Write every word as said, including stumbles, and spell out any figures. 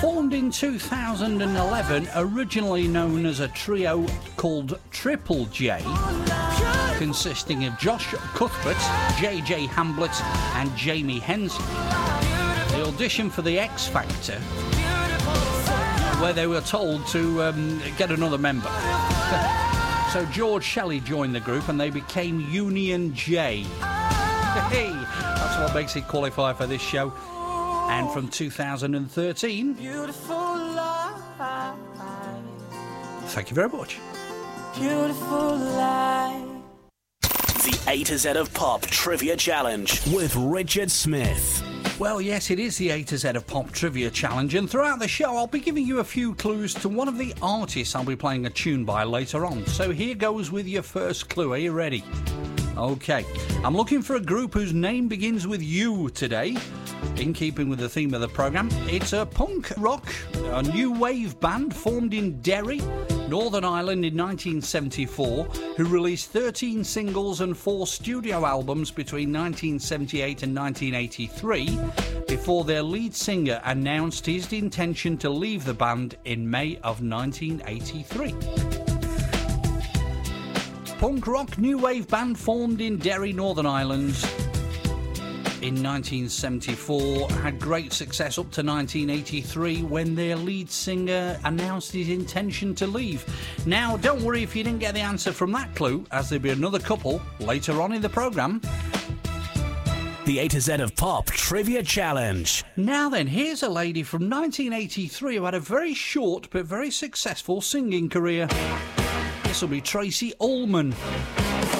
Formed in two thousand eleven, originally known as a trio called Triple J, consisting of Josh Cuthbert, J J Hamblett and Jamie Henson. They auditioned for the X Factor, where they were told to um, get another member. So George Shelley joined the group and they became Union J. Hey, that's what makes it qualify for this show. And from two thousand thirteen... Beautiful life. Thank you very much. Beautiful life. The A to Z of Pop Trivia Challenge with Richard Smith. Well, yes, it is the A to Z of Pop Trivia Challenge, and throughout the show I'll be giving you a few clues to one of the artists I'll be playing a tune by later on. So here goes with your first clue. Are you ready? OK. I'm looking for a group whose name begins with U today, in keeping with the theme of the programme. It's a punk rock, a new wave band formed in Derry, Northern Ireland in nineteen seventy-four, who released thirteen singles and four studio albums between nineteen seventy-eight and nineteen eighty-three, before their lead singer announced his intention to leave the band in May of nineteen eighty-three. Punk rock new wave band formed in Derry, Northern Ireland in nineteen seventy-four, had great success up to nineteen eighty-three when their lead singer announced his intention to leave. Now, don't worry if you didn't get the answer from that clue, as there'll be another couple later on in the programme. The A to Z of Pop Trivia Challenge. Now then, here's a lady from nineteen eighty-three who had a very short but very successful singing career. This will be Tracy Ullman.